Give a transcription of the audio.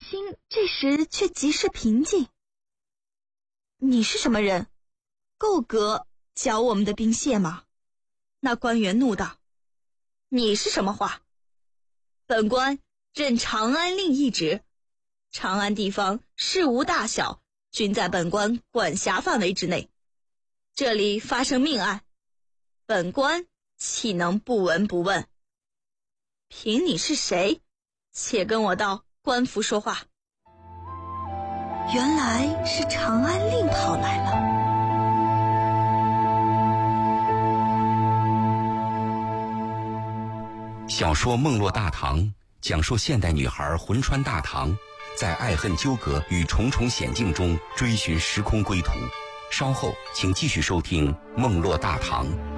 心这时却极是平静。你是什么人？够格剿我们的兵械吗？那官员怒道：你是什么话？本官任长安令一职，长安地方事无大小均在本官管辖范围之内，这里发生命案，本官岂能不闻不问？凭你是谁，且跟我到官府说话。原来是长安令跑来了。 小说《梦落大唐》讲述现代女孩魂穿大唐，在爱恨纠葛与重重险境中追寻时空归途。稍后请继续收听《梦落大唐》。